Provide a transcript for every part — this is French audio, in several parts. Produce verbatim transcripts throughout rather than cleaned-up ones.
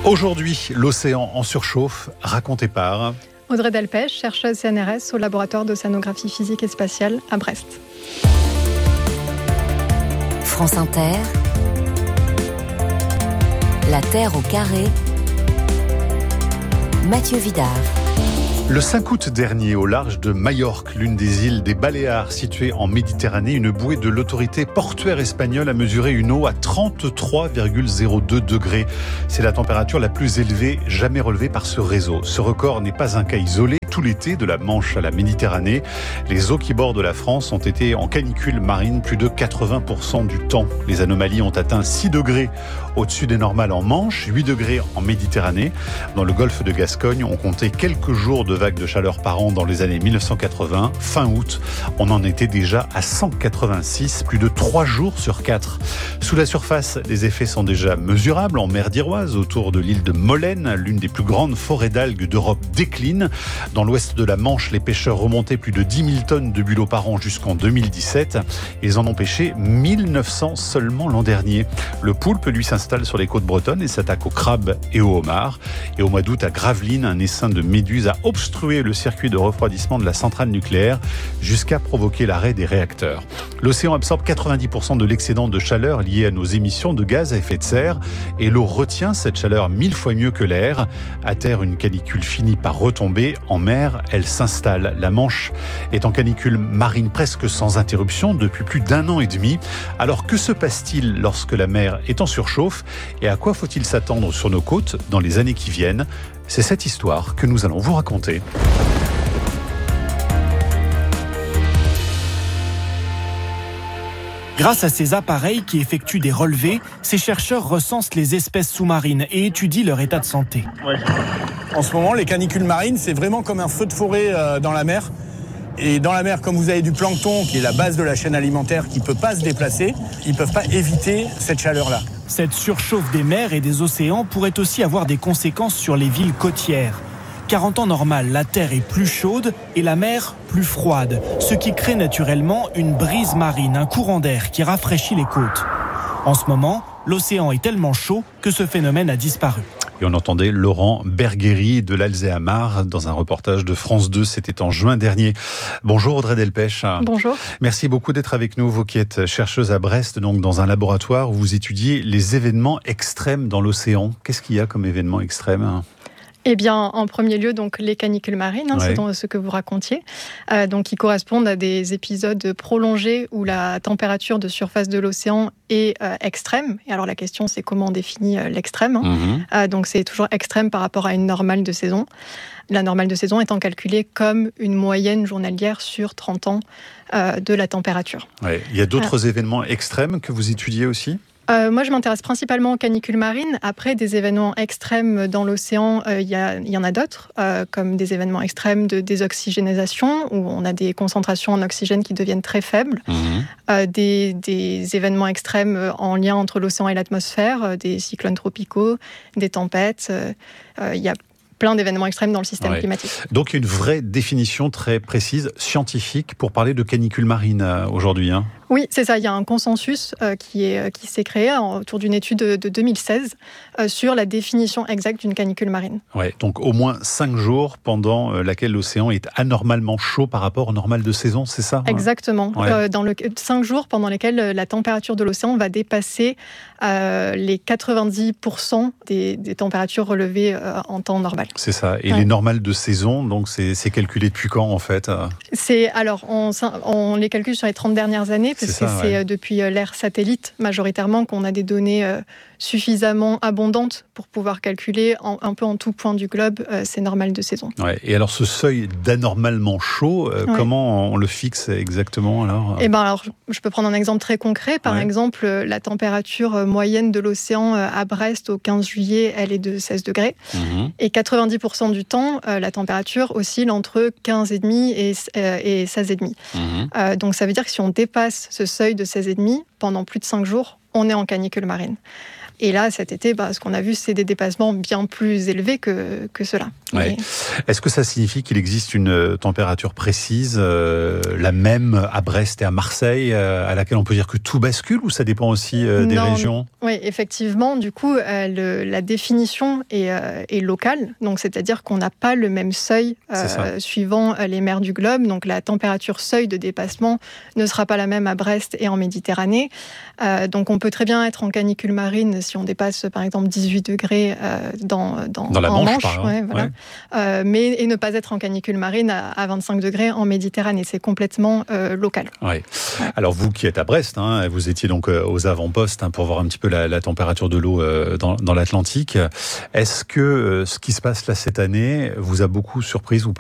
Aujourd'hui, l'océan en surchauffe, raconté par Audrey Delpech, chercheuse C N R S au laboratoire d'océanographie physique et spatiale à Brest. France Inter, La Terre au carré, Mathieu Vidard. Le cinq août dernier, au large de Majorque, l'une des îles des Baléares située en Méditerranée, une bouée de l'autorité portuaire espagnole a mesuré une eau à trente-trois virgule zéro deux degrés. C'est la température la plus élevée jamais relevée par ce réseau. Ce record n'est pas un cas isolé. Tout l'été, de la Manche à la Méditerranée, les eaux qui bordent la France ont été en canicule marine plus de quatre-vingts pour cent du temps. Les anomalies ont atteint six degrés au-dessus des normales en Manche, huit degrés en Méditerranée. Dans le golfe de Gascogne, on comptait quelques jours de vagues de chaleur par an dans les années mille neuf cent quatre-vingts. Fin août, on en était déjà à cent quatre-vingt-six, plus de trois jours sur quatre. Sous la surface, les effets sont déjà mesurables. En mer d'Iroise, autour de l'île de Molène, l'une des plus grandes forêts d'algues d'Europe décline. Dans l'ouest de la Manche, les pêcheurs remontaient plus de dix mille tonnes de bulots par an jusqu'en deux mille dix-sept. Ils en ont pêché mille neuf cents seulement l'an dernier. Le poulpe, lui, s'installe sur les côtes bretonnes et s'attaque aux crabes et aux homards. Et au mois d'août, à Gravelines, un essaim de méduses a obstrué le circuit de refroidissement de la centrale nucléaire jusqu'à provoquer l'arrêt des réacteurs. L'océan absorbe quatre-vingt-dix pour cent de l'excédent de chaleur lié à nos émissions de gaz à effet de serre et l'eau retient cette chaleur mille fois mieux que l'air. À terre, une canicule finit par retomber. En mer, elle s'installe. La Manche est en canicule marine presque sans interruption depuis plus d'un an et demi. Alors que se passe-t-il lorsque la mer est en surchauffe et à quoi faut-il s'attendre sur nos côtes dans les années qui viennent ? C'est cette histoire que nous allons vous raconter. Grâce à ces appareils qui effectuent des relevés, ces chercheurs recensent les espèces sous-marines et étudient leur état de santé. Ouais. En ce moment, les canicules marines, c'est vraiment comme un feu de forêt euh, dans la mer. Et dans la mer, comme vous avez du plancton, qui est la base de la chaîne alimentaire, qui ne peut pas se déplacer, ils ne peuvent pas éviter cette chaleur-là. Cette surchauffe des mers et des océans pourrait aussi avoir des conséquences sur les villes côtières. Car en temps normal, la terre est plus chaude et la mer plus froide, ce qui crée naturellement une brise marine, un courant d'air qui rafraîchit les côtes. En ce moment, l'océan est tellement chaud que ce phénomène a disparu. Et on entendait Laurent Berguéry de l'Alzéhamar dans un reportage de France deux, c'était en juin dernier. Bonjour Audrey Delpech. Bonjour. Merci beaucoup d'être avec nous, vous qui êtes chercheuse à Brest, donc dans un laboratoire où vous étudiez les événements extrêmes dans l'océan. Qu'est-ce qu'il y a comme événements extrêmes ? Eh bien, en premier lieu, donc les canicules marines, hein, ouais. C'est ce que vous racontiez, euh, donc qui correspondent à des épisodes prolongés où la température de surface de l'océan est euh, extrême. Et alors la question, c'est comment on définit euh, l'extrême. Hein. Mmh. Euh, donc c'est toujours extrême par rapport à une normale de saison. La normale de saison étant calculée comme une moyenne journalière sur trente ans euh, de la température. Ouais. Il y a d'autres euh. événements extrêmes que vous étudiez aussi ? Euh, moi, je m'intéresse principalement aux canicules marines. Après, des événements extrêmes dans l'océan, il euh, y, y en a d'autres, euh, comme des événements extrêmes de désoxygénation, où on a des concentrations en oxygène qui deviennent très faibles, mmh. euh, des, des événements extrêmes en lien entre l'océan et l'atmosphère, euh, des cyclones tropicaux, des tempêtes. Il euh, euh, y a plein d'événements extrêmes dans le système ouais. climatique. Donc, il y a une vraie définition très précise, scientifique, pour parler de canicules marines euh, aujourd'hui, hein. Oui, c'est ça. Il y a un consensus euh, qui, est, qui s'est créé autour d'une étude de, de deux mille seize euh, sur la définition exacte d'une canicule marine. Ouais, donc au moins cinq jours pendant euh, laquelle l'océan est anormalement chaud par rapport au normal de saison, c'est ça ? Exactement. Ouais. Euh, dans le, cinq jours pendant lesquels la température de l'océan va dépasser euh, les quatre-vingt-dix pour cent des, des températures relevées euh, en temps normal. C'est ça. Et ouais. les normales de saison, donc c'est, c'est calculé depuis quand en fait ? C'est, alors, on, on les calcule sur les trente dernières années. Parce c'est que ça, c'est ouais. depuis l'ère satellite, majoritairement, qu'on a des données euh, suffisamment abondantes pour pouvoir calculer en, un peu en tout point du globe euh, ces normales de saison. Ouais. Et alors, ce seuil d'anormalement chaud, euh, ouais. comment on le fixe exactement alors ? Eh ben, alors, je peux prendre un exemple très concret. Par ouais. exemple, la température moyenne de l'océan à Brest au quinze juillet, elle est de seize degrés. Mmh. Et quatre-vingt-dix pour cent du temps, euh, la température oscille entre quinze virgule cinq et, euh, et seize virgule cinq. Mmh. Euh, donc, ça veut dire que si on dépasse ce seuil de seize virgule cinq pendant plus de cinq jours, on est en canicule marine. Et là, cet été, bah, ce qu'on a vu, c'est des dépassements bien plus élevés que, que cela. Ouais. Mais... Est-ce que ça signifie qu'il existe une température précise, euh, la même à Brest et à Marseille, euh, à laquelle on peut dire que tout bascule, ou ça dépend aussi euh, des non, régions ? Oui, effectivement. Du coup, euh, le, la définition est, euh, est locale. Donc, c'est-à-dire qu'on n'a pas le même seuil euh, suivant les mers du globe. Donc, la température seuil de dépassement ne sera pas la même à Brest et en Méditerranée. Euh, donc, on peut très bien être en canicule marine si on dépasse, par exemple, dix-huit degrés euh, dans, dans, dans la en Manche, Manche, par ouais, voilà. ouais. euh, mais et ne pas être en canicule marine à, à vingt-cinq degrés en Méditerranée. C'est complètement euh, local. Ouais. Ouais. Alors, vous qui êtes à Brest, hein, vous étiez donc aux avant-postes hein, pour voir un petit peu la, la température de l'eau euh, dans, dans l'Atlantique. Est-ce que euh, ce qui se passe là cette année vous a beaucoup surprise ou pas ?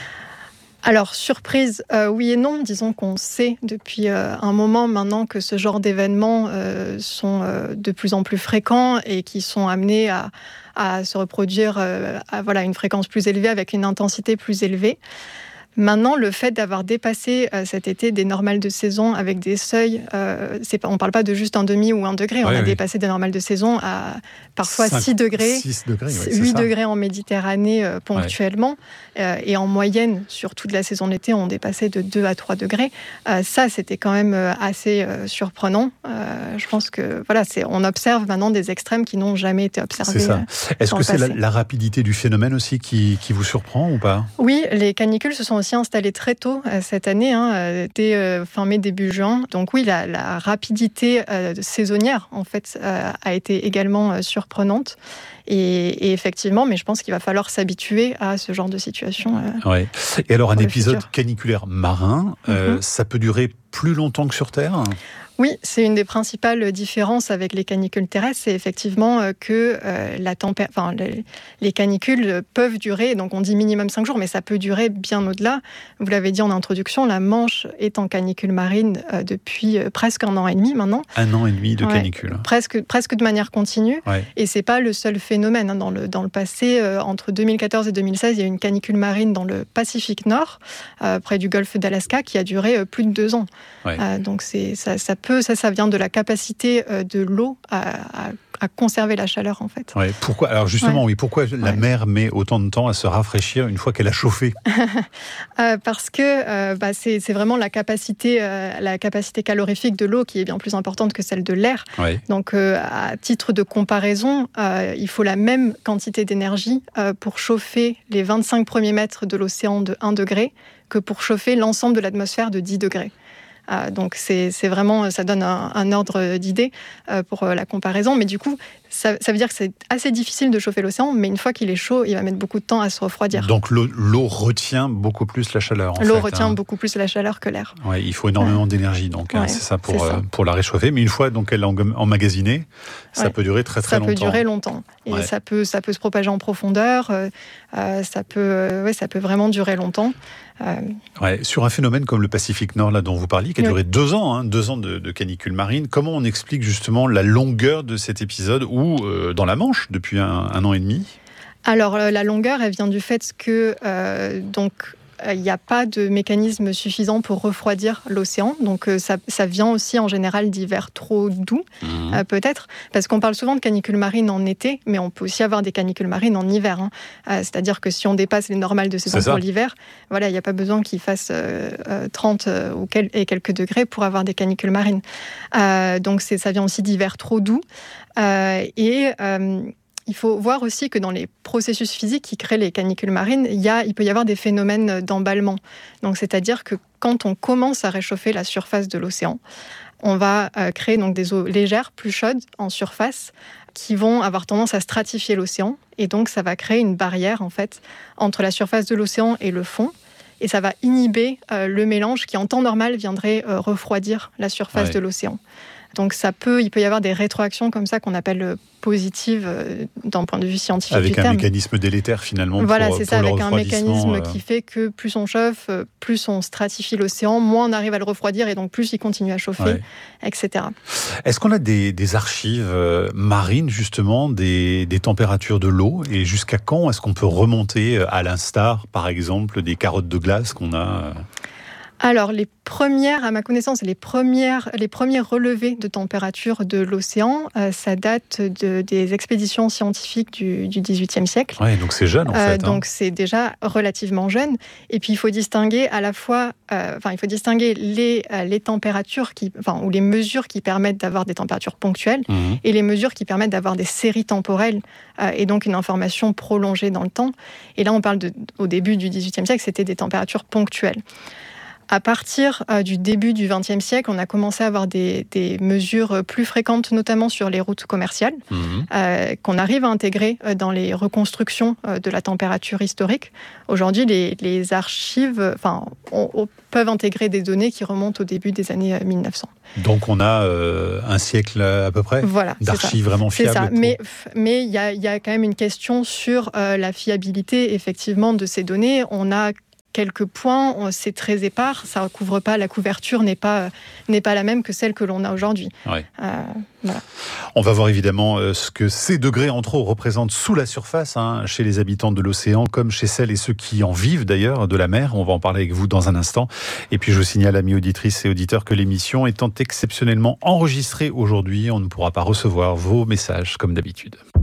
Alors, surprise, euh, oui et non. Disons qu'on sait depuis euh, un moment maintenant que ce genre d'événements euh, sont euh, de plus en plus fréquents et qui sont amenés à, à se reproduire euh, à voilà, une fréquence plus élevée avec une intensité plus élevée. Maintenant, le fait d'avoir dépassé euh, cet été des normales de saison avec des seuils, euh, c'est pas, on ne parle pas de juste un demi ou un degré, on oui, a oui. dépassé des normales de saison à parfois cinq, six degrés, six degrés oui, huit degrés en Méditerranée euh, ponctuellement, ouais. euh, et en moyenne, sur toute la saison d'été, on dépassait de deux à trois degrés. Euh, ça, c'était quand même euh, assez euh, surprenant. Euh, je pense que voilà, c'est, on observe maintenant des extrêmes qui n'ont jamais été observés. C'est ça. Euh, Est-ce que c'est la, la rapidité du phénomène aussi qui, qui vous surprend ou pas ? Oui, les canicules se sont aussi installées très tôt euh, cette année, hein, euh, dès euh, fin mai, début juin. Donc oui, la, la rapidité euh, saisonnière, en fait, euh, a été également euh, surprenante. Et, et effectivement, mais je pense qu'il va falloir s'habituer à ce genre de situation. Euh, ouais. Et alors, un épisode futur. caniculaire marin, euh, mm-hmm. ça peut durer plus longtemps que sur Terre ? Oui, c'est une des principales différences avec les canicules terrestres, c'est effectivement que euh, la tempé- enfin, les, les canicules peuvent durer, donc on dit minimum cinq jours, mais ça peut durer bien au-delà. Vous l'avez dit en introduction, la Manche est en canicule marine euh, depuis euh, presque un an et demi maintenant. Un an et demi de ouais, canicule. Presque, presque de manière continue, ouais. Et c'est pas le seul phénomène. Hein. Dans, le, dans le passé, euh, entre deux mille quatorze et deux mille seize, il y a eu une canicule marine dans le Pacifique Nord, euh, près du golfe d'Alaska, qui a duré euh, plus de deux ans. Ouais. Euh, donc c'est, ça, ça peut Ça, ça vient de la capacité de l'eau à, à, à conserver la chaleur, en fait. Ouais, pourquoi, alors justement, ouais. oui, pourquoi la ouais. mer met autant de temps à se rafraîchir une fois qu'elle a chauffé ? euh, Parce que euh, bah, c'est, c'est vraiment la capacité, euh, la capacité calorifique de l'eau qui est bien plus importante que celle de l'air. Ouais. Donc, euh, à titre de comparaison, euh, il faut la même quantité d'énergie euh, pour chauffer les vingt-cinq premiers mètres de l'océan de un degré que pour chauffer l'ensemble de l'atmosphère de dix degrés. Euh, donc c'est, c'est vraiment, ça donne un, un ordre d'idée euh, pour euh, la comparaison. Mais du coup, ça, ça veut dire que c'est assez difficile de chauffer l'océan, mais une fois qu'il est chaud, il va mettre beaucoup de temps à se refroidir. Donc l'eau, l'eau retient beaucoup plus la chaleur. En l'eau fait, retient hein. beaucoup plus la chaleur que l'air. Ouais, il faut énormément ouais. d'énergie, donc hein, ouais, c'est ça pour c'est ça. Euh, pour la réchauffer. Mais une fois donc elle est emmagasinée, ça ouais. peut durer très très ça longtemps. Ça peut durer longtemps, et ouais. ça peut ça peut se propager en profondeur. Euh, euh, ça peut euh, ouais, ça peut vraiment durer longtemps. Euh... Ouais, sur un phénomène comme le Pacifique Nord là dont vous parliez, qui a duré oui. deux ans, hein, deux ans de, de canicule marine. Comment on explique justement la longueur de cet épisode ou euh, dans la Manche depuis un, un an et demi ? Alors euh, la longueur, elle vient du fait que euh, donc il n'y a pas de mécanisme suffisant pour refroidir l'océan. Donc euh, ça, ça vient aussi en général d'hivers trop doux, mmh. euh, peut-être, parce qu'on parle souvent de canicule marine en été, mais on peut aussi avoir des canicules marines en hiver. Hein. Euh, c'est-à-dire que si on dépasse les normales de saison pour l'hiver, voilà, il n'y a pas besoin qu'il fasse euh, euh, trente euh, ou quel, et quelques degrés pour avoir des canicules marines. Euh, donc c'est, ça vient aussi d'hivers trop doux. Euh, et... Euh, Il faut voir aussi que dans les processus physiques qui créent les canicules marines, il, y a, il peut y avoir des phénomènes d'emballement. Donc, c'est-à-dire que quand on commence à réchauffer la surface de l'océan, on va euh, créer donc des eaux légères, plus chaudes en surface, qui vont avoir tendance à stratifier l'océan. Et donc, ça va créer une barrière, en fait, entre la surface de l'océan et le fond. Et ça va inhiber euh, le mélange qui, en temps normal, viendrait euh, refroidir la surface ouais. de l'océan. Donc ça peut, il peut y avoir des rétroactions comme ça qu'on appelle positives euh, d'un point de vue scientifique avec du terme. Avec un mécanisme délétère finalement. Voilà, pour, c'est pour ça, avec un mécanisme euh... qui fait que plus on chauffe, plus on stratifie l'océan, moins on arrive à le refroidir et donc plus il continue à chauffer, ouais. et cetera. Est-ce qu'on a des, des archives euh, marines justement des, des températures de l'eau et jusqu'à quand est-ce qu'on peut remonter à l'instar par exemple des carottes de glace qu'on a euh... Alors, les premières, à ma connaissance, les, premières, les premiers relevés de température de l'océan, euh, ça date de, des expéditions scientifiques du, du dix-huitième siècle. Oui, donc c'est jeune en fait. Euh, donc hein. c'est déjà relativement jeune. Et puis il faut distinguer à la fois, euh, enfin il faut distinguer les, euh, les températures qui, enfin ou les mesures qui permettent d'avoir des températures ponctuelles mmh. et les mesures qui permettent d'avoir des séries temporelles euh, et donc une information prolongée dans le temps. Et là on parle de, au début du dix-huitième siècle, c'était des températures ponctuelles. À partir euh, du début du vingtième siècle, on a commencé à avoir des, des mesures plus fréquentes, notamment sur les routes commerciales, mmh. euh, qu'on arrive à intégrer dans les reconstructions euh, de la température historique. Aujourd'hui, les, les archives enfin, on, on, peuvent intégrer des données qui remontent au début des années mille neuf cents. Donc on a euh, un siècle à peu près voilà, d'archives vraiment fiables. C'est ça, pour... mais mais il y a, y a quand même une question sur euh, la fiabilité effectivement de ces données. On a quelques points, c'est très épars, ça ne couvre pas, la couverture n'est pas, n'est pas la même que celle que l'on a aujourd'hui. Ouais. Euh, voilà. On va voir évidemment ce que ces degrés en trop représentent sous la surface, hein, chez les habitants de l'océan, comme chez celles et ceux qui en vivent d'ailleurs, de la mer. On va en parler avec vous dans un instant. Et puis je vous signale, amis auditrices et auditeurs, que l'émission étant exceptionnellement enregistrée aujourd'hui, on ne pourra pas recevoir vos messages comme d'habitude.